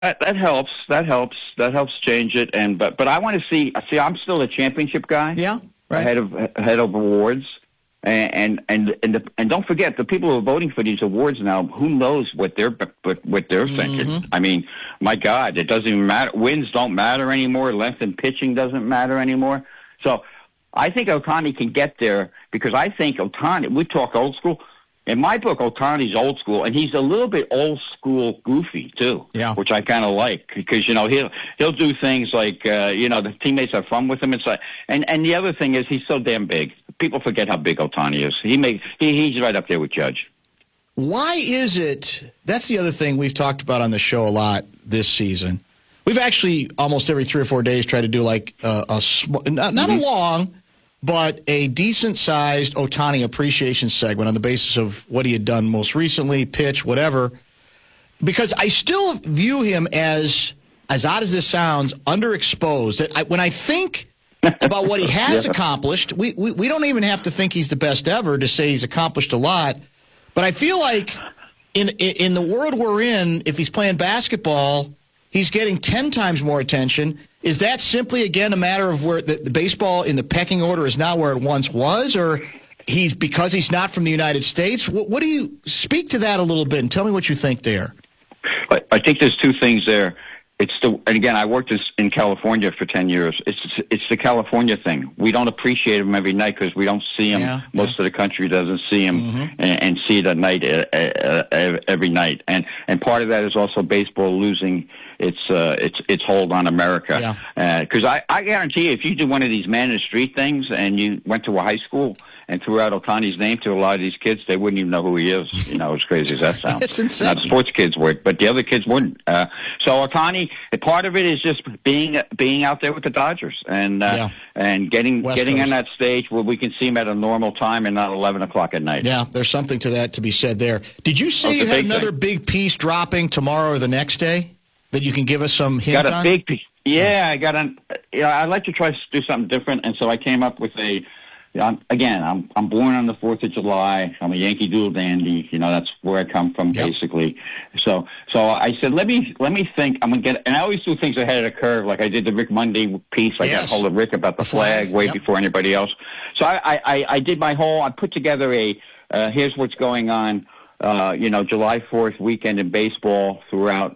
That helps. That helps. That helps change it. And but I want to see. I'm still a championship guy. Yeah, right. Ahead of awards. And don't forget, the people who are voting for these awards now, who knows what they're thinking. I mean, my God, it doesn't even matter. Wins don't matter anymore. Length in pitching doesn't matter anymore. So I think Ohtani can get there because I think Ohtani, we talk old school. In my book, Ohtani's old school, and he's a little bit old school goofy too, which I kind of like because he'll do things like the teammates have fun with him. It's like, and the other thing is he's so damn big. People forget how big Ohtani is. He's right up there with Judge. Why is it? That's the other thing we've talked about on the show a lot this season. We've actually almost every 3 or 4 days tried to do like not a long, but a decent-sized Ohtani appreciation segment on the basis of what he had done most recently, pitch, whatever. Because I still view him as odd as this sounds, underexposed. When I think about what he has accomplished, we don't even have to think he's the best ever to say he's accomplished a lot. But I feel like in the world we're in, if he's playing basketball, he's getting 10 times more attention. Is that simply, again, a matter of where the baseball in the pecking order is not where it once was, or because he's not from the United States? What do you speak to that a little bit and tell me what you think there? I think there's two things there. And again, I worked in California for 10 years. It's the California thing. We don't appreciate him every night because we don't see him. Most of the country doesn't see him and see it at night every night. And part of that is also baseball losing its hold on America. Because I guarantee you, if you do one of these man in the street things and you went to a high school and threw out Ohtani's name to a lot of these kids, they wouldn't even know who he is. As crazy as that sounds. It's insane. Now, the sports kids would, but the other kids wouldn't. So Ohtani, part of it is just being out there with the Dodgers and getting on that stage where we can see him at a normal time and not 11 o'clock at night. Yeah, there's something to that to be said there. Did you say you had another big piece dropping tomorrow or the next day that you can give us some hint on? Got a big piece. Yeah, I got I'd like to try to do something different, and so I came up with I'm born on the 4th of July. I'm a Yankee Doodle dandy. That's where I come from, basically. So I said, let me think. I'm gonna get, and I always do things ahead of the curve. Like I did the Rick Monday piece. I got hold of Rick about the flag way before anybody else. So I did my whole. I put together here's what's going on. July 4th weekend in baseball throughout.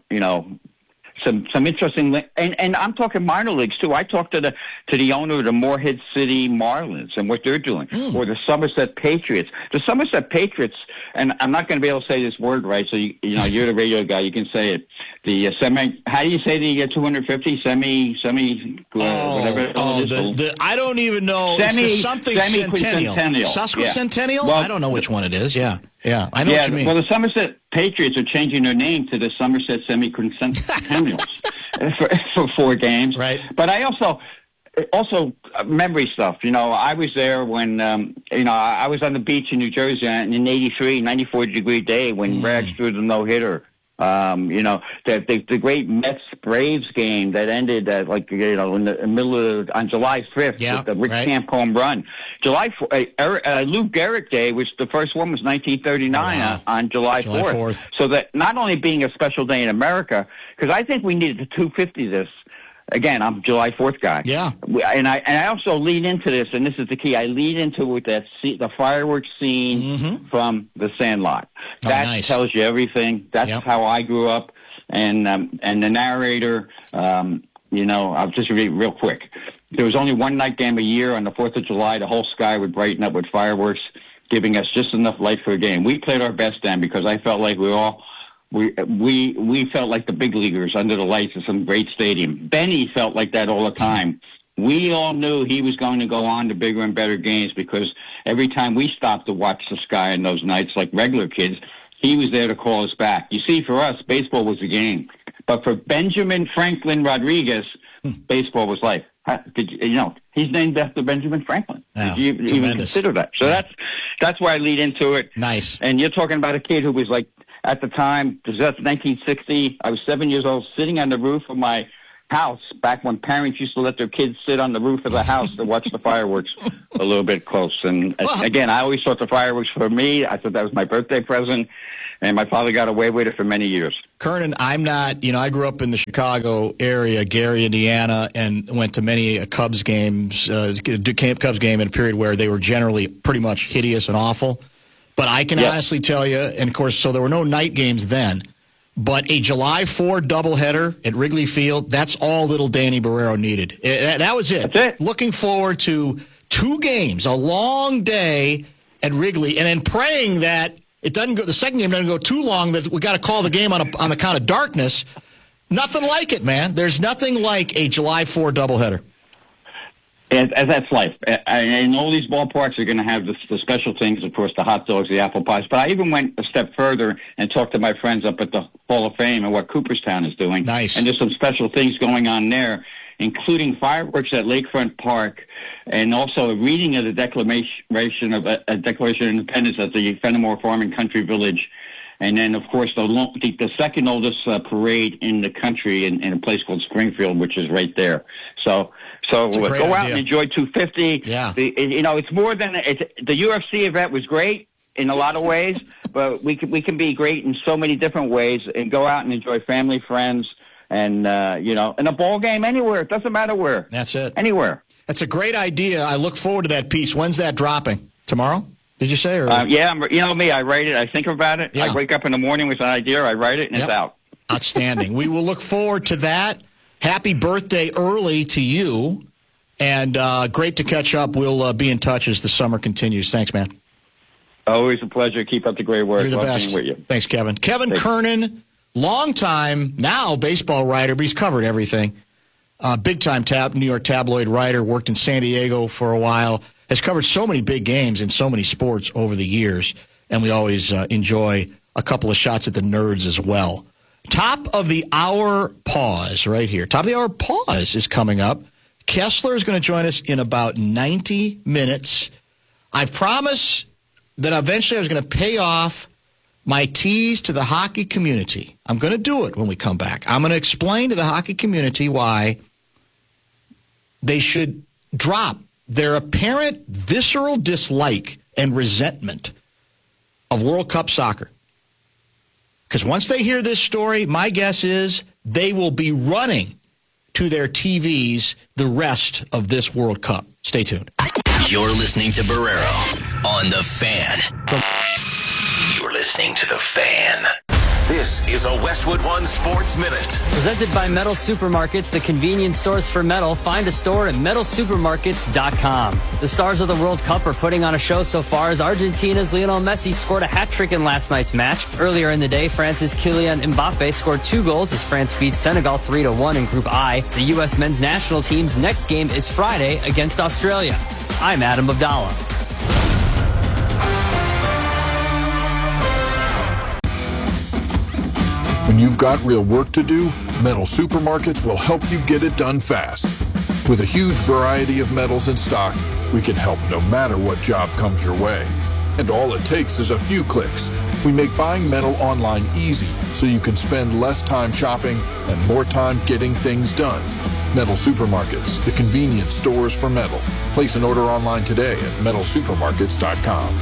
Some interesting, and I'm talking minor leagues too. I talked to the owner of the Morehead City Marlins and what they're doing, or the Somerset Patriots. The Somerset Patriots, and I'm not going to be able to say this word right, so you're the radio guy, you can say it. The how do you say the 250 whatever it is? I don't even know. Something centennial. Sesquicentennial? Well, I don't know which one it is. Yeah, I know what you mean. Well, the Somerset Patriots are changing their name to the Somerset Semiquincentennials for 4 games. Right. But I also memory stuff. I was there when I was on the beach in New Jersey in an 94-degree day when Rags threw the no-hitter. The great Mets-Braves game that ended at in the middle of on July 5th with the Rick Camp home run. Lou Gehrig Day was the first one was 1939 on July 4th. So that not only being a special day in America, because I think we needed the 250 this. Again, I'm a July 4th guy. Yeah. And I also lead into this, and this is the key. I lead into it with the fireworks scene from The Sandlot. That tells you everything. That's how I grew up. And the narrator, I'll just read real quick. There was only one night game a year on the 4th of July. The whole sky would brighten up with fireworks, giving us just enough light for a game. We played our best then because I felt like we felt like the big leaguers under the lights of some great stadium. Benny felt like that all the time. We all knew he was going to go on to bigger and better games because every time we stopped to watch the sky on those nights like regular kids, he was there to call us back. You see, for us, baseball was a game. But for Benjamin Franklin Rodriguez, baseball was life. He's named after Benjamin Franklin. Did you even consider that? So that's why I lead into it. Nice. And you're talking about a kid who was like, at the time, because that's 1960, I was 7 years old, sitting on the roof of my house back when parents used to let their kids sit on the roof of the house to watch the fireworks a little bit close. And again, I always thought the fireworks for me, I thought that was my birthday present, and my father got away with it for many years. Kernan, I'm not, I grew up in the Chicago area, Gary, Indiana, and went to many Cubs games, Cubs game in a period where they were generally pretty much hideous and awful. But I can honestly tell you, and of course, so there were no night games then, but a July 4 doubleheader at Wrigley Field, that's all little Danny Barrero needed. That was it. That's it. Looking forward to 2 games, a long day at Wrigley, and then praying that it doesn't go. The second game doesn't go too long that we got to call the game on the count of darkness. Nothing like it, man. There's nothing like a July 4 doubleheader. And that's life. And all these ballparks are going to have the special things, of course, the hot dogs, the apple pies. But I even went a step further and talked to my friends up at the Hall of Fame and what Cooperstown is doing. Nice. And there's some special things going on there, including fireworks at Lakefront Park, and also a reading of the Declaration of Independence at the Fenimore Farm and Country Village. And then, of course, the second oldest parade in the country in a place called Springfield, which is right there. So go out and enjoy 250. Yeah. It's more than the UFC event was great in a lot of ways, but we can be great in so many different ways and go out and enjoy family, friends, and in a ball game anywhere. It doesn't matter where. That's it. Anywhere. That's a great idea. I look forward to that piece. When's that dropping? Tomorrow? Did you say? Or? Yeah, me. I write it. I think about it. Yeah. I wake up in the morning with an idea. I write it, and it's out. Outstanding. We will look forward to that. Happy birthday early to you, and great to catch up. We'll be in touch as the summer continues. Thanks, man. Always a pleasure. Keep up the great work. You're the Love best. being with you. Thanks, Kevin. Kevin Kernan, long-time, now baseball writer, but he's covered everything. Big-time New York tabloid writer, worked in San Diego for a while, has covered so many big games in so many sports over the years, and we always enjoy a couple of shots at the nerds as well. Top of the hour pause right here. Top of the hour pause is coming up. Kessler is going to join us in about 90 minutes. I promised that eventually I was going to pay off my tease to the hockey community. I'm going to do it when we come back. I'm going to explain to the hockey community why they should drop their apparent visceral dislike and resentment of World Cup soccer. Because once they hear this story, my guess is they will be running to their TVs the rest of this World Cup. Stay tuned. You're listening to Barrero on The Fan. You're listening to The Fan. This is a Westwood One Sports Minute. Presented by Metal Supermarkets, the convenience stores for metal. Find a store at metalsupermarkets.com. The stars of the World Cup are putting on a show so far as Argentina's Lionel Messi scored a hat trick in last night's match. Earlier in the day, France's Kylian Mbappe scored 2 goals as France beat Senegal 3-1 in Group I. The U.S. men's national team's next game is Friday against Australia. I'm Adam Abdallah. When you've got real work to do, Metal Supermarkets will help you get it done fast. With a huge variety of metals in stock, we can help no matter what job comes your way. And all it takes is a few clicks. We make buying metal online easy so you can spend less time shopping and more time getting things done. Metal Supermarkets, the convenience stores for metal. Place an order online today at metalsupermarkets.com.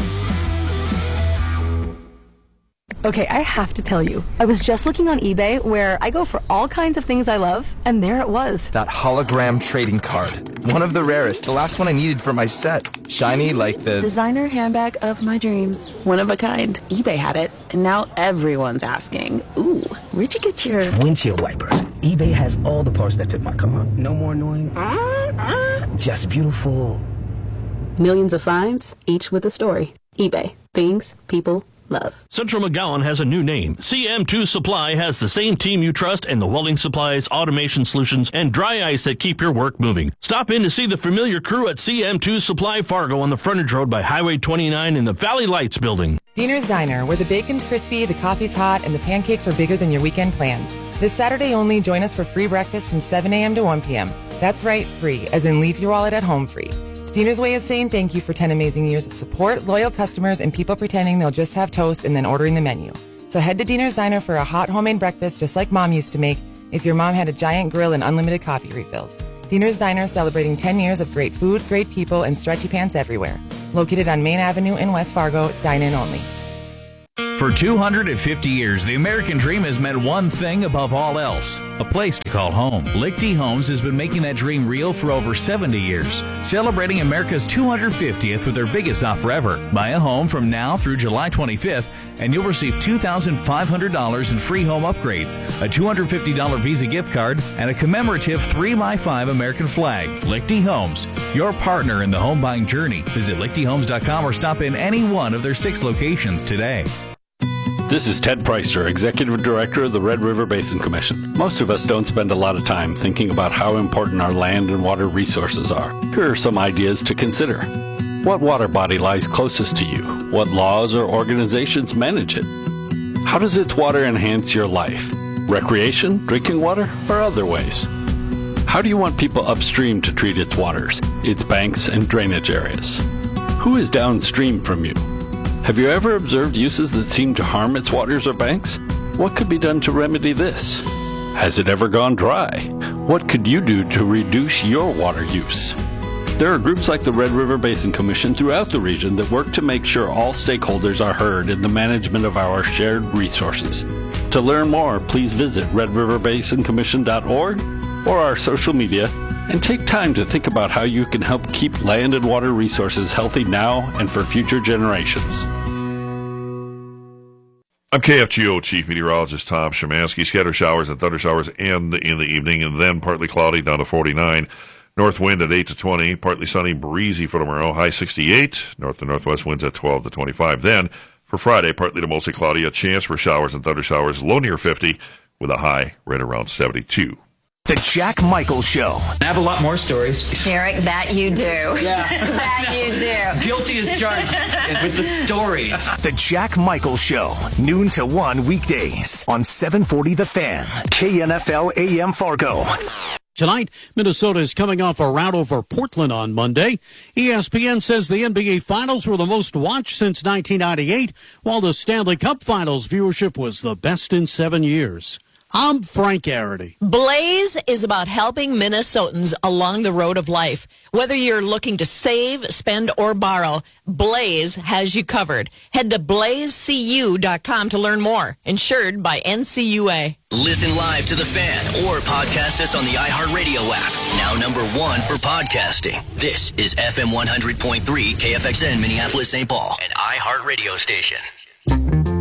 Okay, I have to tell you, I was just looking on eBay where I go for all kinds of things I love, and there it was. That hologram trading card. One of the rarest, the last one I needed for my set. Shiny like the designer handbag of my dreams. One of a kind. eBay had it, and now everyone's asking, ooh, where'd you get your windshield wipers? eBay has all the parts that fit my car. No more annoying. Just beautiful. Millions of finds, each with a story. eBay. Things people love. Central McGowan has a new name. CM2 Supply has the same team you trust and the welding supplies, automation solutions, and dry ice that keep your work moving. Stop in to see the familiar crew at CM2 Supply Fargo on the frontage road by Highway 29 in the Valley Lights building. Diener's Diner, where the bacon's crispy, the coffee's hot, and the pancakes are bigger than your weekend plans. This Saturday only, join us for free breakfast from 7 a.m. to 1 p.m. That's right, free, as in leave your wallet at home free. It's Diener's way of saying thank you for 10 amazing years of support, loyal customers, and people pretending they'll just have toast and then ordering the menu. So head to Diener's Diner for a hot homemade breakfast just like Mom used to make, if your mom had a giant grill and unlimited coffee refills. Diener's Diner celebrating 10 years of great food, great people, and stretchy pants everywhere. Located on Main Avenue in West Fargo, dine-in only. For 250 years, the American dream has meant one thing above all else, a place to call home. Lichty Homes has been making that dream real for over 70 years, celebrating America's 250th with their biggest offer ever. Buy a home from now through July 25th, and you'll receive $2,500 in free home upgrades, a $250 Visa gift card, and a commemorative 3x5 American flag. Lichty Homes, your partner in the home buying journey. Visit lichtyhomes.com or stop in any one of their 6 locations today. This is Ted Preister, Executive Director of the Red River Basin Commission. Most of us don't spend a lot of time thinking about how important our land and water resources are. Here are some ideas to consider. What water body lies closest to you? What laws or organizations manage it? How does its water enhance your life? Recreation, drinking water, or other ways? How do you want people upstream to treat its waters, its banks and drainage areas? Who is downstream from you? Have you ever observed uses that seem to harm its waters or banks? What could be done to remedy this? Has it ever gone dry? What could you do to reduce your water use? There are groups like the Red River Basin Commission throughout the region that work to make sure all stakeholders are heard in the management of our shared resources. To learn more, please visit redriverbasincommission.org or our social media, and take time to think about how you can help keep land and water resources healthy now and for future generations. I'm KFGO Chief Meteorologist Tom Szymanski. Scattered showers and thunder showers end in the evening, and then partly cloudy down to 49. North wind at 8 to 20. Partly sunny, breezy for tomorrow. High 68. North to northwest winds at 12 to 25. Then for Friday, partly to mostly cloudy. A chance for showers and thunder showers. Low near 50 with a high right around 72. The Jack Michaels Show. I have a lot more stories. Derek, that you do. Yeah. That you do. Guilty as charged with the stories. The Jack Michaels Show. Noon to 1 weekdays on 740 The Fan. KNFL AM Fargo. Tonight, Minnesota is coming off a rout over Portland on Monday. ESPN says the NBA Finals were the most watched since 1998, while the Stanley Cup Finals viewership was the best in 7 years. I'm Frank Arity. Blaze is about helping Minnesotans along the road of life. Whether you're looking to save, spend, or borrow, Blaze has you covered. Head to blazecu.com to learn more. Insured by NCUA. Listen live to The Fan or podcast us on the iHeartRadio app. Now #1 for podcasting. This is FM 100.3 KFXN Minneapolis, St. Paul, an iHeartRadio station.